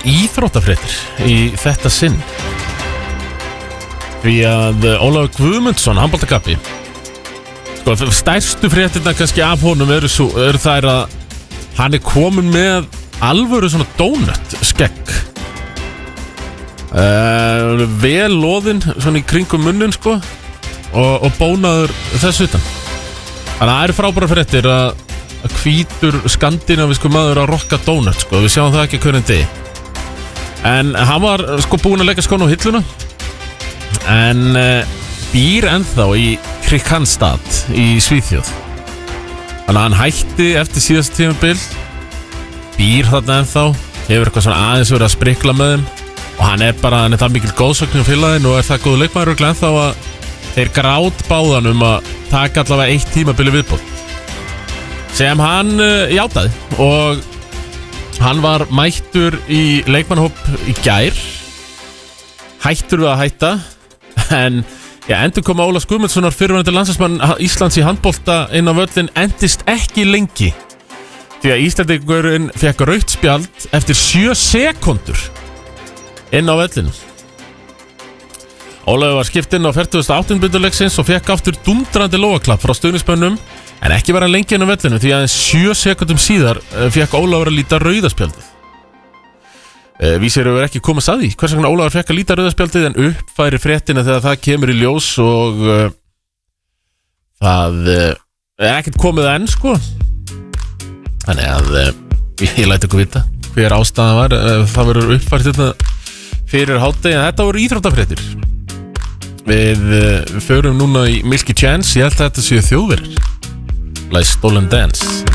íþróttafréttir í þetta sinn. Því að Ólafur Guðmundsson, handboltakappi, sko, stærstu fréttirna kannski af honum eru þær að hann komin með alvöru svona donut skegg. Vel loðinn svona í kringum munnin, sko, og bónaður þess utan. Þannig að það eru frábæra fréttir að hvítur skandinavísku maður að rocka donut, sko. Við sjáum það ekki hvernig degi. En hann var sko búinn að leggja skóna á hilluna, en býr ennþá í Kristianstad í Svíþjóð. Þannig að hann hætti eftir síðasta tímabil, býr þarna ennþá, hefur eitthvað svona aðeins verið að sprikla með þeim, og hann er það mikil góðsögn á félaginu og er það góð leikmaður og ennþá að þeir grát báðan að taka allavega 1 tímabili viðbót, sem hann játaði, og hann var mættur í leikmannahóp í gær, hættur við að hætta, en endur koma Ólafs Guðmundssonar fyrrverandi landsliðsmann Íslands í handbolta inn á völlin endist ekki lengi, því að Íslandingurinn fékk rautt spjald eftir 7 sekúndur inn á völlinu. Ólafur var skipt inn á 48. mínútu leiksins og fékk aftur dundrandi lófaklapp frá stuðningsmönnum, en ekki var hann lengi inn á vellinu því að 7 sekúndum síðar fékk Ólafur að líta rauðaspjaldið. Vísir hefur ekki komast að því hvers vegna Ólafur fékk að líta rauðaspjaldið, en uppfæri fréttina þegar það kemur í ljós, og það er ekkert komið enn, sko. Þannig að ég læt ykkur vita hver ástæðan var. Það verður uppfært þetta fyrir hádegi, en þetta voru íþróttafréttir. Við förum núna í Milky Chance. Ég held að þetta séu Þjóðverjar. Like Stolen Dance.